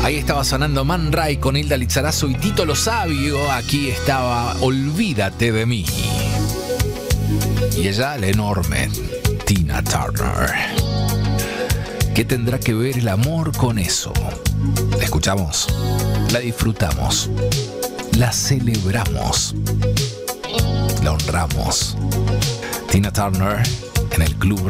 Ahí estaba sonando Man Ray con Hilda Lizarazu y Tito Lo Sabio. Aquí estaba Olvídate de mí. Y ella, la enorme Tina Turner. ¿Qué tendrá que ver el amor con eso? La escuchamos, la disfrutamos, la celebramos, la honramos. Tina Turner en el Club